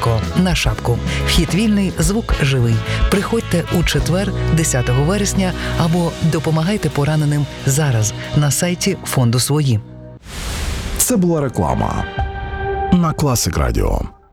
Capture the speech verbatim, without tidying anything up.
Луценко на шапку. Вхід вільний, звук живий. Приходьте у четвер, десятого вересня, або допомагайте пораненим зараз на сайті фонду «Свої». Це була реклама на Класик Радіо.